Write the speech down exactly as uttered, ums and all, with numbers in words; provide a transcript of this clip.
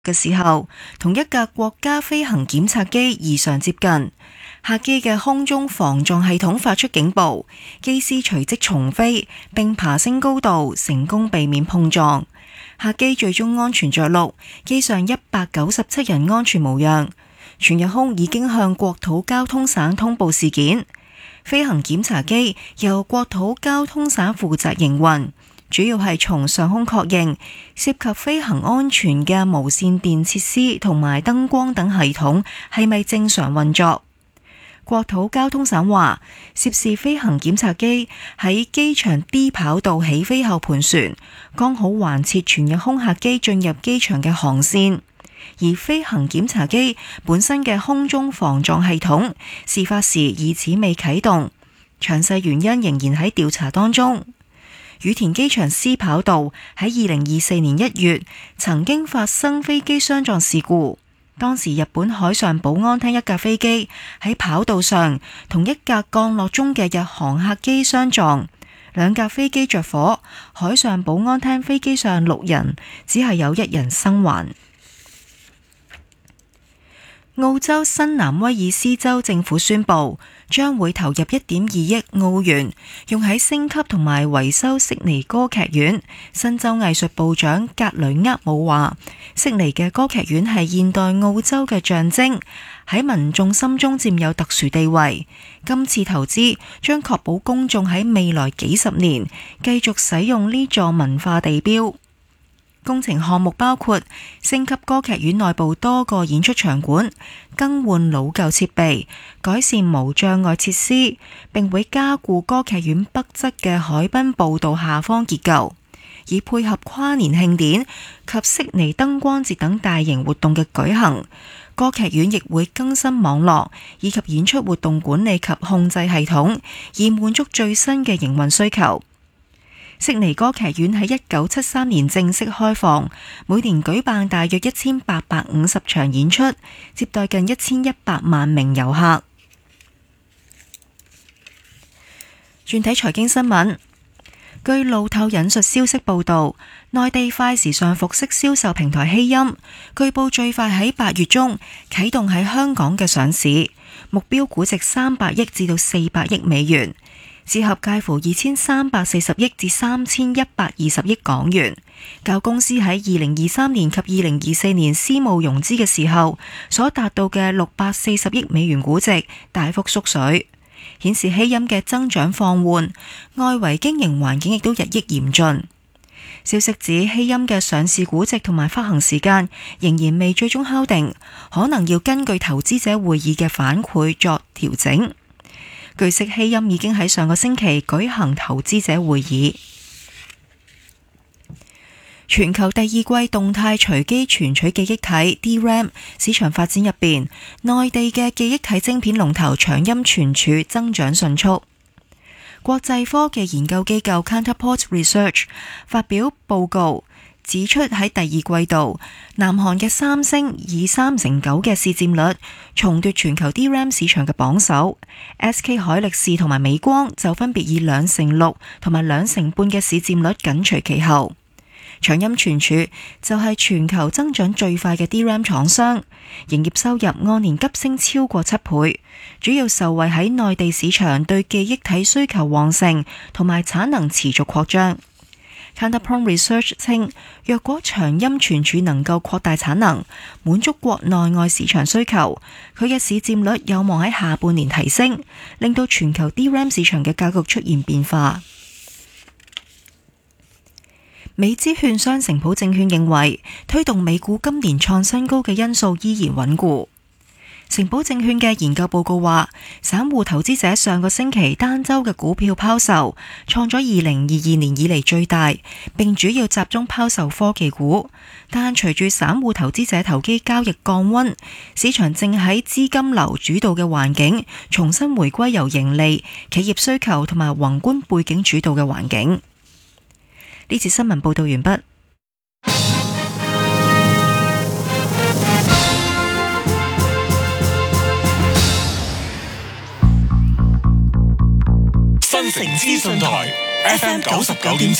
嘅時候，同一架國家飛行檢察機異常接近，客機嘅空中防撞系統發出警報，機師隨即重飛並爬升高度，成功避免碰撞。客機最終安全着陸，機上一百九十七人安全無恙。全日空已經向國土交通省通報事件，飛行檢查機由國土交通省負責營運，主要係從上空確認涉及飛行安全嘅無線電設施同埋燈光等系統係咪正常運作。國土交通省話，涉事飛行檢查機喺機場 D 跑道起飛後盤旋，剛好環切全日空客機進入機場嘅航線。而飛行檢查機本身嘅空中防撞系統事發時疑似未啟動，詳細原因仍然喺調查當中。羽田機場 C 跑道喺二零二四年一月曾經發生飛機相撞事故，當時日本海上保安廳一架飛機喺跑道上同一架降落中嘅日航客機相撞，兩架飛機着火，海上保安廳飛機上六人只係有一人生還。澳洲新南威爾斯州政府宣布，將會投入一點二億澳元，用喺升級同埋維修悉尼歌劇院。新州藝術部長格雷厄姆話，悉尼嘅歌劇院係現代澳洲嘅象徵，喺民眾心中佔有特殊地位。今次投資將確保公眾喺未來幾十年繼續使用呢座文化地標。工程項目包括升級歌劇院內部多個演出場館，更換老舊設備，改善無障礙設施，並會加固歌劇院北側嘅海濱步道下方結構，以配合跨年慶典及悉尼燈光節等大型活動嘅舉行。歌劇院亦會更新網絡以及演出活動管理及控制系統，以滿足最新嘅營運需求。悉尼歌劇院喺一九七三年正式開放，每年舉辦大約一千八百五十場演出，接待近一千一百萬名遊客。轉睇財經新聞，據路透引述消息報道，內地快時尚服飾銷售平台希音，據報最快喺八月中啟動喺香港嘅上市，目標估值三百億至到四百億美元。折合介乎二千三百四十億至三千一百二十億港元，較公司喺二零二三年及二零二四年私募融資嘅時候所達到嘅六百四十億美元估值大幅縮水，顯示希音嘅增長放緩，外圍經營環境亦都日益嚴峻。消息指希音嘅上市估值同埋發行時間仍然未最終敲定，可能要根據投資者會議嘅反饋作調整。據悉，希音已經喺上個星期舉行投資者會議。全球第二季動態隨機存取記憶體 D RAM 市場發展入邊，內地嘅記憶體晶片龍頭長鑫存儲增長迅速。國際科技研究機構 Counterport Research 發表報告，指出喺第二季度，南韓嘅三星以三成九嘅市佔率重奪全球 D RAM 市場嘅榜首 ，S K 海力士同埋美光就分別以兩成六同埋兩成半嘅市佔率緊隨其後。長鑫存儲就係全球增長最快嘅 D RAM 廠商，營業收入按年急升超過七倍，主要受惠喺內地市場對記憶體需求旺盛同埋產能持續擴張。Counterpoint Research 稱，若果長鑫存儲能夠擴大產能，滿足國內外市場需求，佢嘅市佔率有望喺下半年提升，令到全球 D RAM 市場嘅格局出現變化。美資券商城堡證券認為，推動美股今年創新高嘅因素依然穩固。城堡證券嘅研究報告話，散戶投資者上個星期單周嘅股票拋售創咗二零二二年以嚟最大，並主要集中拋售科技股。但隨住散戶投資者投機交易降溫，市場正喺資金流主導嘅環境重新回歸由盈利、企業需求同埋宏觀背景主導嘅環境。呢次新聞報道完畢。 新城資訊台 F M 九十九點七